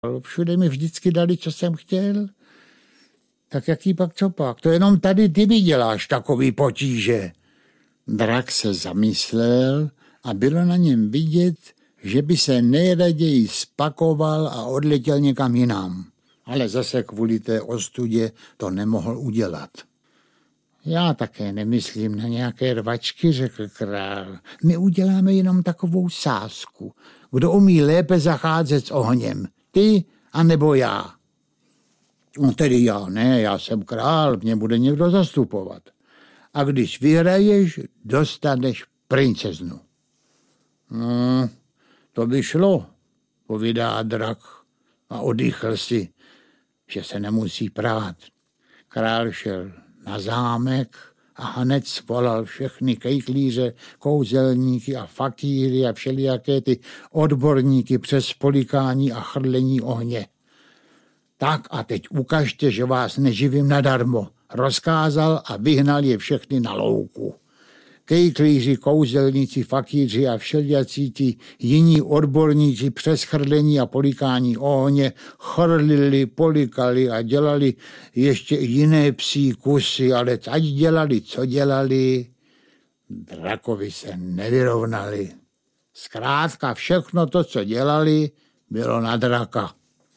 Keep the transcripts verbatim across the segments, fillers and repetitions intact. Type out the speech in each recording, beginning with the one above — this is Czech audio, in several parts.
Všude mi vždycky dali, co jsem chtěl. Tak jaký pak co pak? To jenom tady ty mi děláš takový potíže. Drak se zamyslel a bylo na něm vidět, že by se nejraději spakoval a odletěl někam jinam. Ale zase kvůli té ostudě to nemohl udělat. Já také nemyslím na nějaké rvačky, řekl král. My uděláme jenom takovou sázku. Kdo umí lépe zacházet s ohněm? Ty anebo já? No tedy já ne, já jsem král, mě bude někdo zastupovat. A když vyhraješ, dostaneš princeznu. No, to by šlo, povídá drak a oddychl si, že se nemusí prát. Král šel na zámek a hned svolal všechny kejklíře, kouzelníky a fakíry a všelijaké ty odborníky přes polikání a chrlení ohně. Tak a teď ukažte, že vás neživím nadarmo. Rozkázal a vyhnal je všechny na louku. Kejklíři, kouzelníci, fakíři a všelijací ti jiní odborníci přes chrlení a polikání ohně chrlili, polikali a dělali ještě jiné psí kusy, ale ať dělali, co dělali, drakovi se nevyrovnali. Zkrátka všechno to, co dělali, bylo na draka.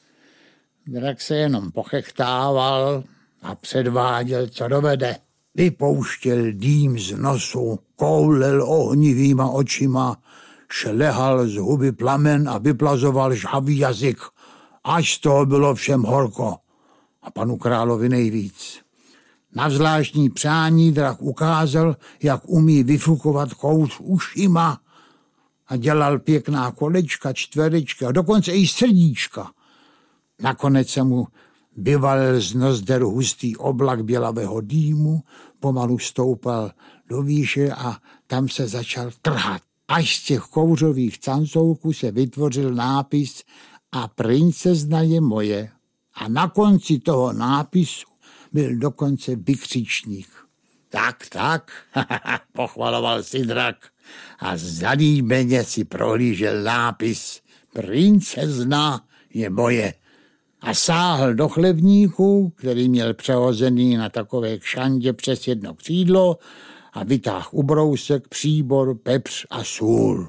Drak se jenom pochechtával a předváděl, co dovede. Vypouštěl dým z nosu, koulel ohnivýma očima, šlehal z huby plamen a vyplazoval žhavý jazyk, až z toho bylo všem horko a panu královi nejvíc. Na zvláštní přání drak ukázal, jak umí vyfukovat kous ušima a dělal pěkná kolečka, čtverečka a dokonce i srdíčka. Nakonec se mu vyvalil z nozder hustý oblak bělavého dýmu, pomalu stoupal do výše a tam se začal trhat. Až z těch kouřových cancouků se vytvořil nápis a princezna je moje. A na konci toho nápisu byl dokonce vykřičník. Tak, tak, pochvaloval si drak a zalíbeně si prohlížel nápis Princezna je moje. A sáhl do chlebníku, který měl přehozený na takové kšandě přes jedno křídlo a vytáhl ubrousek, příbor, pepř a sůl.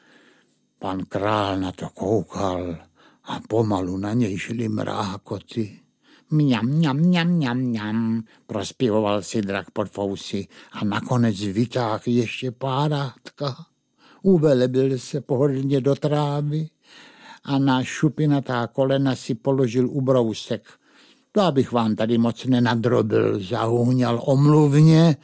Pan král na to koukal a pomalu na něj šly mrákoty. Mňam, mňam, mňam, mňam, mňam, prospěvoval si drak pod fousy a nakonec vytáhl ještě párátka. Uvelebil se pohodlně do trávy a na šupinatá kolena si položil ubrousek. To abych vám tady moc nenadrobil, zahuňal omluvně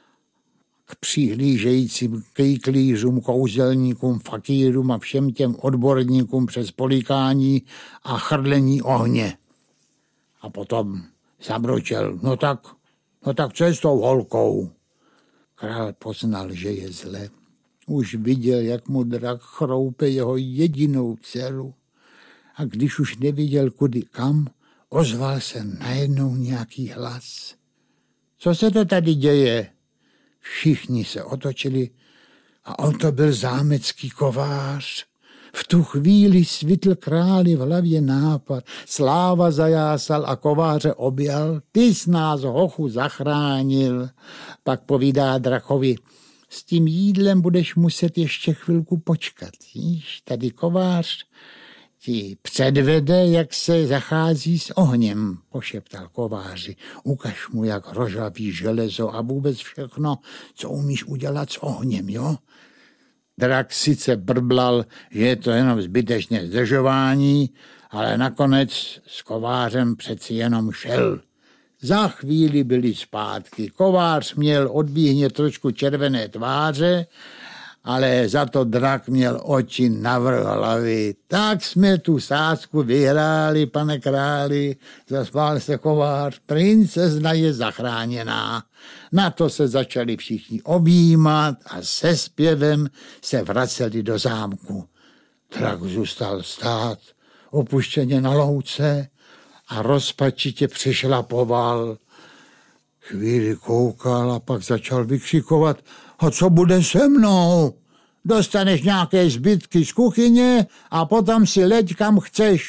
k přihlížejícím kejklířům, kouzelníkům, fakírům a všem těm odborníkům přes polikání a chrlení ohně. A potom zabročel, no tak, no tak co je s tou holkou? Král poznal, že je zle. Už viděl, jak mu drak chroupe jeho jedinou dceru. A když už neviděl kudy kam, ozval se najednou nějaký hlas. Co se to tady děje? Všichni se otočili a on to byl zámecký kovář. V tu chvíli svitl králi v hlavě nápad. Sláva zajásal a kováře objal. Ty jsi nás, hochu, zachránil. Pak povídá drakovi, s tím jídlem budeš muset ještě chvilku počkat. Víš, tady kovář ti předvede, jak se zachází s ohněm, pošeptal kováři. Ukaž mu, jak rožaví železo a vůbec všechno, co umíš udělat s ohněm, jo? Drak sice brblal, že je to jenom zbytečné zdržování, ale nakonec s kovářem přeci jenom šel. Za chvíli byli zpátky. Kovář měl odbíhně trošku červené tváře, ale za to drak měl oči navrch hlavy. Tak jsme tu sázku vyhráli, pane králi, zasmál se kovář, princezna je zachráněná. Na to se začali všichni objímat a se zpěvem se vraceli do zámku. Drak zůstal stát, opuštěně na louce, a rozpačitě přešlapoval. Chvíli koukal a pak začal vykřikovat, a co bude se mnou? Dostaneš nějaké zbytky z kuchyně a potom si leď kam chceš.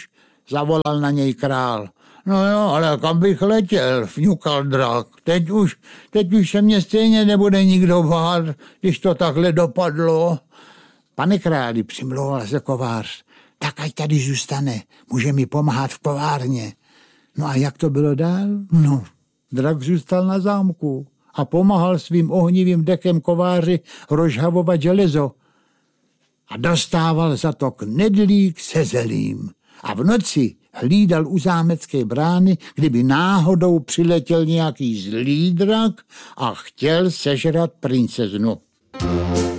zavolal na něj král. No jo, ale kam bych letěl, fňukal drak. Teď už, teď už se mě stejně nebude nikdo bát, když to takhle dopadlo. Pane králi, přimlouval se kovář, tak ať tady zůstane, může mi pomáhat v kovárně. No a jak to bylo dál? No, drak zůstal na zámku a pomáhal svým ohnivým dekem kováři rozžhavovat železo. A dostával za to knedlík se zelím. A v noci hlídal u zámecké brány, kdyby náhodou přiletěl nějaký zlý drak a chtěl sežrat princeznu.